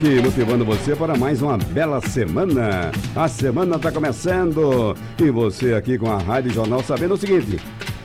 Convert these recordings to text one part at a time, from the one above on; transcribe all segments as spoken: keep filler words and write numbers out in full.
E motivando você para mais uma bela semana. A semana está começando e você aqui com a Rádio Jornal sabendo o seguinte: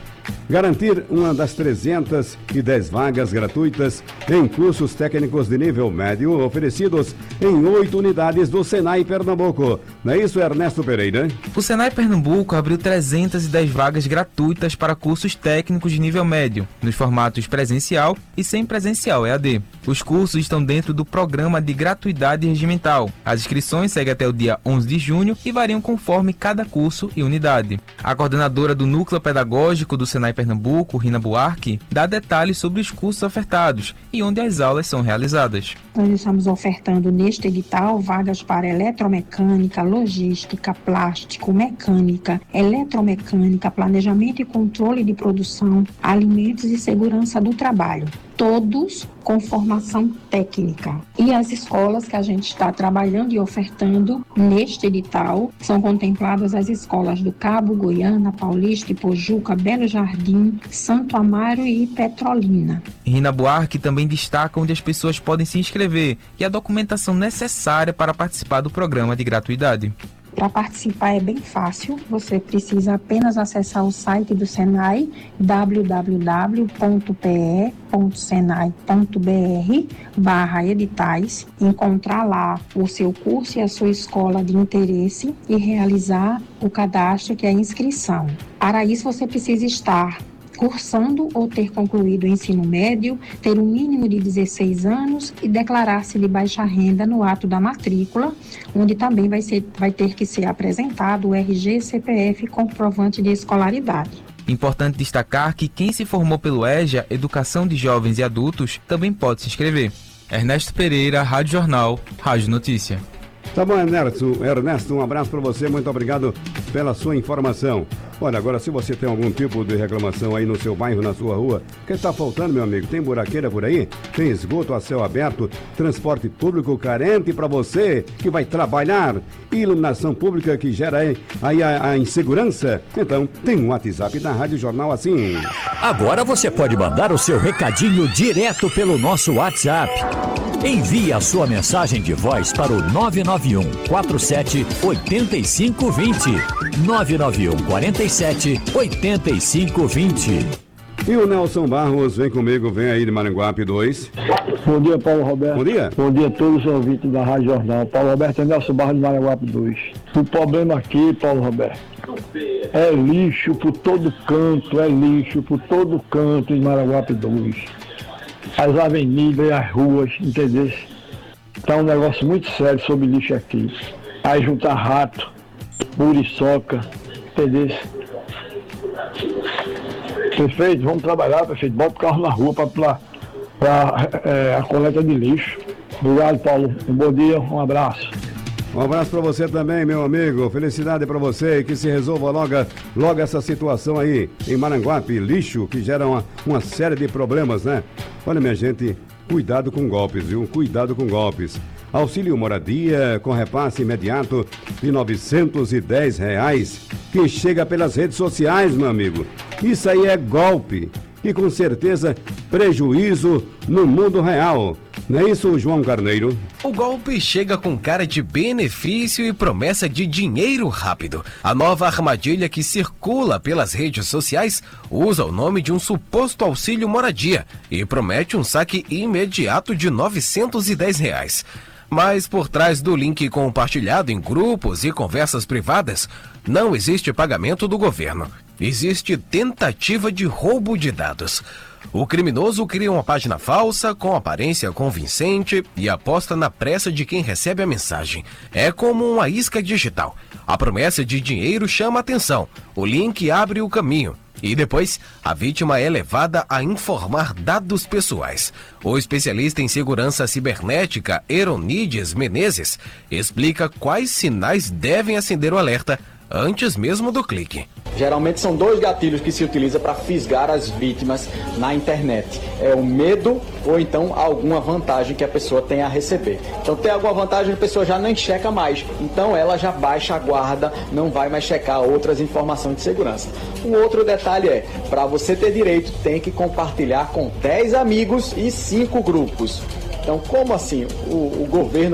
garantir uma das trezentas e dez vagas gratuitas em cursos técnicos de nível médio oferecidos em oito unidades do Senai Pernambuco. Não é isso, Ernesto Pereira? O Senai Pernambuco abriu trezentas e dez vagas gratuitas para cursos técnicos de nível médio, nos formatos presencial e semipresencial, E A D. Os cursos estão dentro do programa de gratuidade regimental. As inscrições seguem até o dia onze de junho e variam conforme cada curso e unidade. A coordenadora do Núcleo Pedagógico do Senai Pernambuco, Rina Buarque, dá detalhes sobre os cursos ofertados e onde as aulas são realizadas. Nós estamos ofertando neste edital vagas para eletromecânica, logística, plástico, mecânica, eletromecânica, planejamento e controle de produção, alimentos e segurança do trabalho. Todos com formação técnica. E as escolas que a gente está trabalhando e ofertando neste edital são contempladas as escolas do Cabo, Goiânia, Paulista, Ipojuca, Belo Jardim, Santo Amaro e Petrolina. Rina Buarque também destaca onde as pessoas podem se inscrever e a documentação necessária para participar do programa de gratuidade. Para participar é bem fácil, você precisa apenas acessar o site do Senai, w w w ponto p e ponto senai ponto b r barra editais, encontrar lá o seu curso e a sua escola de interesse e realizar o cadastro, que é a inscrição. Para isso você precisa estar cursando ou ter concluído o ensino médio, ter um mínimo de dezesseis anos e declarar-se de baixa renda no ato da matrícula, onde também vai, ser, vai ter que ser apresentado o R G, C P F e comprovante de escolaridade. Importante destacar que quem se formou pelo EJA, Educação de Jovens e Adultos, também pode se inscrever. Ernesto Pereira, Rádio Jornal, Rádio Notícia. Tá bom, Ernesto. Ernesto, um abraço para você, muito obrigado pela sua informação. Olha, agora se você tem algum tipo de reclamação aí no seu bairro, na sua rua, o que está faltando, meu amigo? Tem buraqueira por aí? Tem esgoto a céu aberto? Transporte público carente para você que vai trabalhar? Iluminação pública que gera aí, aí a, a insegurança? Então, tem um WhatsApp da Rádio Jornal assim. Agora você pode mandar o seu recadinho direto pelo nosso WhatsApp. Envie a sua mensagem de voz para o nove nove um quatro sete oito cinco dois zero, nove nove um quatro sete oito cinco dois zero. E o Nelson Barros, vem comigo, vem aí de Maranguape dois. Bom dia, Paulo Roberto. Bom dia. Bom dia a todos os ouvintes da Rádio Jornal. Paulo Roberto é Nelson Barros de Maranguape dois. O problema aqui, Paulo Roberto, é lixo por todo canto, é lixo por todo canto em Maranguape dois. As avenidas e as ruas, entendeu? Tá um negócio muito sério sobre lixo aqui. Aí juntar rato, muriçoca, entendeu? Prefeito, vamos trabalhar, prefeito. Bota o carro na rua para é, a coleta de lixo. Obrigado, Paulo. Um bom dia, um abraço. Um abraço para você também, meu amigo. Felicidade para você e que se resolva logo, logo essa situação aí em Maranguape, lixo que gera uma, uma série de problemas, né? Olha, minha gente, cuidado com golpes, viu? Cuidado com golpes. Auxílio moradia com repasse imediato de novecentos e dez reais que chega pelas redes sociais, meu amigo. Isso aí é golpe e com certeza prejuízo no mundo real. Não é isso, João Carneiro? O golpe chega com cara de benefício e promessa de dinheiro rápido. A nova armadilha que circula pelas redes sociais usa o nome de um suposto auxílio moradia e promete um saque imediato de novecentos e dez reais. Mas por trás do link compartilhado em grupos e conversas privadas, não existe pagamento do governo. Existe tentativa de roubo de dados. O criminoso cria uma página falsa com aparência convincente e aposta na pressa de quem recebe a mensagem. É como uma isca digital. A promessa de dinheiro chama a atenção. O link abre o caminho. E depois, a vítima é levada a informar dados pessoais. O especialista em segurança cibernética, Eronides Menezes, explica quais sinais devem acender o alerta antes mesmo do clique. Geralmente são dois gatilhos que se utiliza para fisgar as vítimas na internet. É o medo ou então alguma vantagem que a pessoa tem a receber. Então tem alguma vantagem, a pessoa já nem checa mais. Então ela já baixa a guarda, não vai mais checar outras informações de segurança. Um outro detalhe é, para você ter direito, tem que compartilhar com dez amigos e cinco grupos. Então como assim? O, o governo